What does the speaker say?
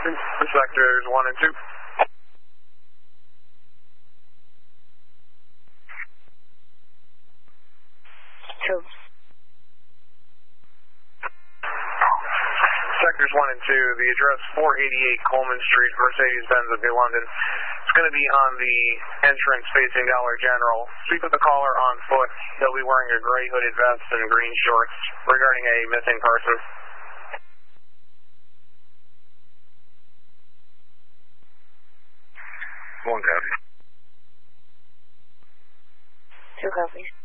Sectors 1 and 2. Two. Sectors 1 and 2, the address 488 Coleman Street, Mercedes-Benz of New London. It's going to be on the entrance facing Dollar General. Speak with the caller on foot. He'll be wearing a gray hooded vest and green shorts regarding a missing person. 1 copy. 2 copies.